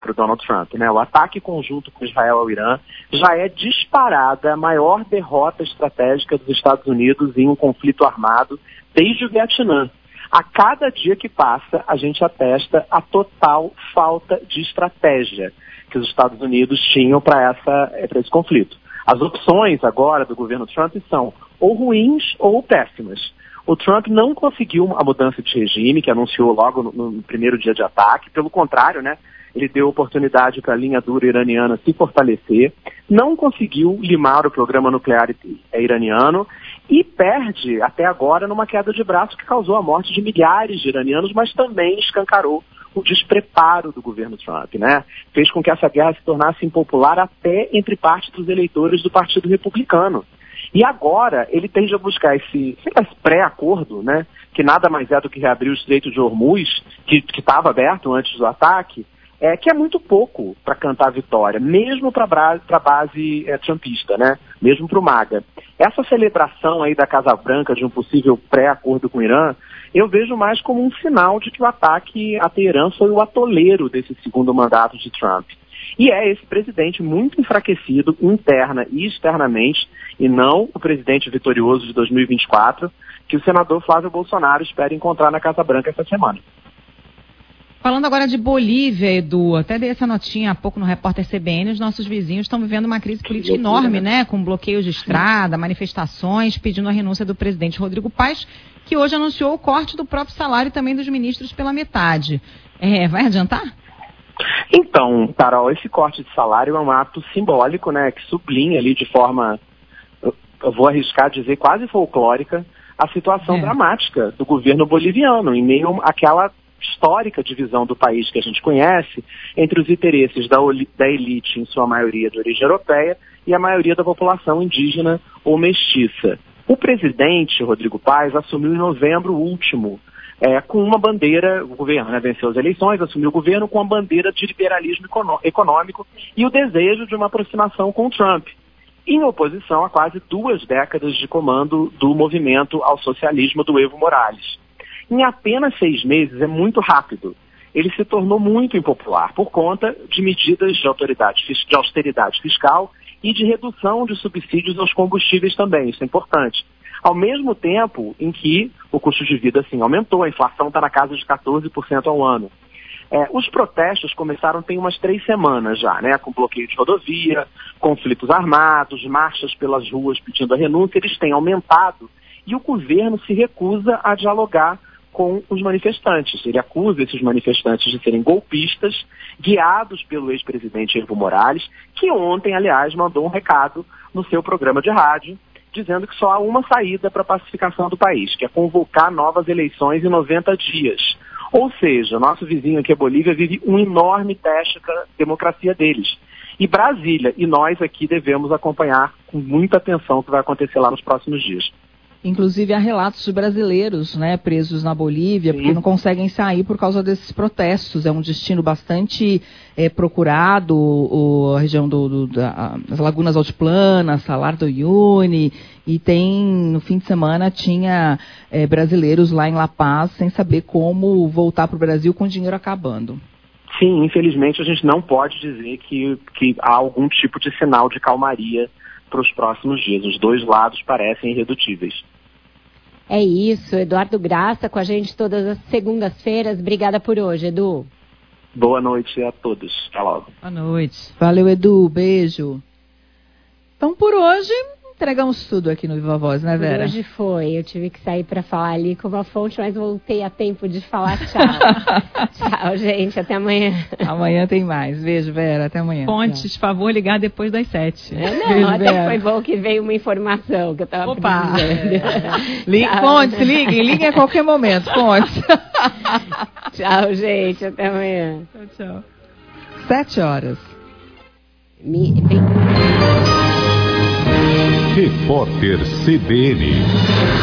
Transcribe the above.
para o Donald Trump, né? O ataque conjunto com Israel ao Irã já é disparada a maior derrota estratégica dos Estados Unidos em um conflito armado desde o Vietnã. A cada dia que passa, a gente atesta a total falta de estratégia que os Estados Unidos tinham para esse conflito. As opções agora do governo Trump são ou ruins ou péssimas. O Trump não conseguiu a mudança de regime, que anunciou logo no primeiro dia de ataque. Pelo contrário, né, ele deu oportunidade para a linha dura iraniana se fortalecer. Não conseguiu limar o programa nuclear iraniano e perde, até agora, numa queda de braço que causou a morte de milhares de iranianos, mas também escancarou o despreparo do governo Trump, né? Fez com que essa guerra se tornasse impopular até entre parte dos eleitores do Partido Republicano. E agora ele tende a buscar esse pré-acordo, né, que nada mais é do que reabrir o Estreito de Hormuz, que estava aberto antes do ataque, que é muito pouco para cantar a vitória, mesmo para a base trumpista, né, mesmo para o MAGA. Essa celebração aí da Casa Branca de um possível pré-acordo com o Irã, eu vejo mais como um sinal de que o ataque a Teherã foi o atoleiro desse segundo mandato de Trump. E é esse presidente muito enfraquecido interna e externamente, e não o presidente vitorioso de 2024, que o senador Flávio Bolsonaro espera encontrar na Casa Branca essa semana. Falando agora de Bolívia, Edu, até dei essa notinha há pouco no Repórter CBN, os nossos vizinhos estão vivendo uma crise política enorme, né? Com bloqueios de estrada, manifestações, pedindo a renúncia do presidente Rodrigo Paes, que hoje anunciou o corte do próprio salário e também dos ministros pela metade. Vai adiantar? Então, Carol, esse corte de salário é um ato simbólico, né, que sublinha ali de forma, eu vou arriscar dizer, quase folclórica, a situação dramática do governo boliviano, em meio àquela histórica divisão do país que a gente conhece entre os interesses da elite, em sua maioria de origem europeia, e a maioria da população indígena ou mestiça. O presidente, Rodrigo Paes, assumiu em novembro último, com uma bandeira, o governo, né, venceu as eleições, assumiu o governo com uma bandeira de liberalismo econômico e o desejo de uma aproximação com Trump, em oposição a quase 2 décadas de comando do movimento ao socialismo do Evo Morales. Em apenas 6 meses, é muito rápido. Ele se tornou muito impopular por conta de medidas de austeridade fiscal e de redução de subsídios aos combustíveis também, isso é importante. Ao mesmo tempo em que o custo de vida assim, aumentou, a inflação está na casa de 14% ao ano. Os protestos começaram tem umas 3 semanas já, né, com bloqueio de rodovia, conflitos armados, marchas pelas ruas pedindo a renúncia, eles têm aumentado e o governo se recusa a dialogar com os manifestantes. Ele acusa esses manifestantes de serem golpistas, guiados pelo ex-presidente Evo Morales, que ontem, aliás, mandou um recado no seu programa de rádio, dizendo que só há uma saída para a pacificação do país, que é convocar novas eleições em 90 dias. Ou seja, nosso vizinho aqui, a Bolívia, vive um enorme teste para a democracia deles. E Brasília, e nós aqui devemos acompanhar com muita atenção o que vai acontecer lá nos próximos dias. Inclusive há relatos de brasileiros, né, presos na Bolívia, porque não conseguem sair por causa desses protestos. É um destino bastante procurado, a região das Lagunas Altiplanas, Salar do Uyuni, e no fim de semana tinha brasileiros lá em La Paz sem saber como voltar para o Brasil com o dinheiro acabando. Sim, infelizmente a gente não pode dizer que há algum tipo de sinal de calmaria para os próximos dias. Os dois lados parecem irredutíveis. É isso, Eduardo Graça com a gente todas as segundas-feiras. Obrigada por hoje, Edu. Boa noite a todos. Até logo. Boa noite. Valeu, Edu. Beijo. Então, por hoje, entregamos tudo aqui no Viva Voz, né, Vera? Por hoje foi. Eu tive que sair para falar ali com uma fonte, mas voltei a tempo de falar tchau. Tchau, gente. Até amanhã. Amanhã tem mais. Beijo, Vera. Até amanhã. Fontes, favor, ligar depois das 7. Não, até Vera. Foi bom que veio uma informação que eu estava precisando. Fontes, liguem a qualquer momento. Fontes. Tchau, gente. Até amanhã. Tchau. 7 horas. Repórter CBN.